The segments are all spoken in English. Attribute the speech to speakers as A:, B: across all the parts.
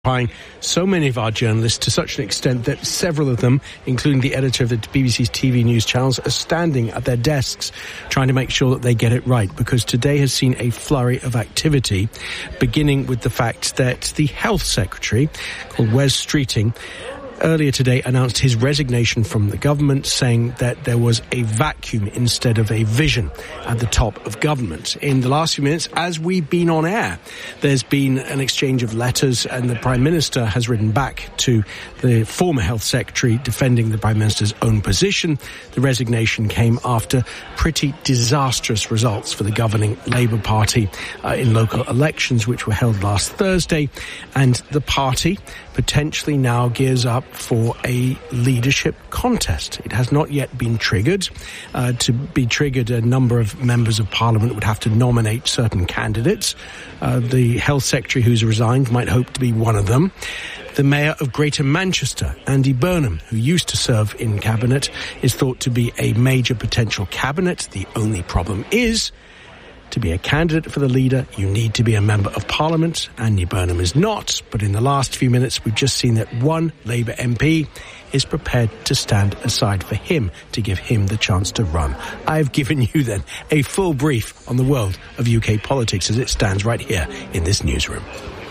A: So many of our journalists to such an extent that several of them, including the editor of the BBC's TV news channels, are standing at their desks trying to make sure that they get it right, because today has seen a flurry of activity, beginning with the fact that the Health Secretary, called Wes Streeting, earlier today announced his resignation from the government, saying that there was a vacuum instead of a vision at the top of government. In the last few minutes, as we've been on air, there's been an exchange of letters, and the Prime Minister has written back to the former Health Secretary defending the Prime Minister's own position. The resignation came after pretty disastrous results for the governing Labour Party in local elections, which were held last Thursday, and the party potentially now gears up for a leadership contest. It has not yet been triggered. To be triggered, a number of members of Parliament would have to nominate certain candidates. The Health Secretary who's resigned might hope to be one of them. The Mayor of Greater Manchester, Andy Burnham, who used to serve in Cabinet, is thought to be a major potential cabinet. The only problem is, to be a candidate for the leader, you need to be a member of Parliament. Andy Burnham is not, but in the last few minutes we've just seen that one Labour MP is prepared to stand aside for him, to give him the chance to run. I've given you then a full brief on the world of UK politics as it stands right here in this newsroom.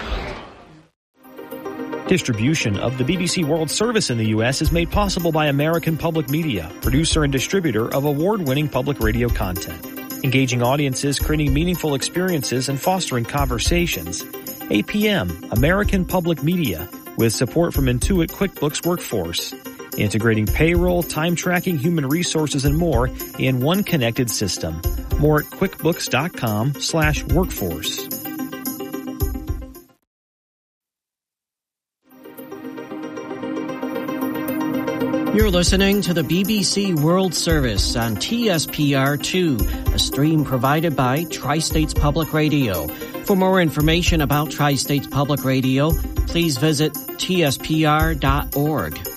B: Distribution of the BBC World Service in the U.S. is made possible by American Public Media, producer and distributor of award-winning public radio content. Engaging audiences, creating meaningful experiences, and fostering conversations. APM, American Public Media, with support from Intuit QuickBooks Workforce. Integrating payroll, time tracking, human resources, and more in one connected system. More at quickbooks.com/workforce.
C: You're listening to the BBC World Service on TSPR2, a stream provided by Tri-States Public Radio. For more information about Tri-States Public Radio, please visit tspr.org.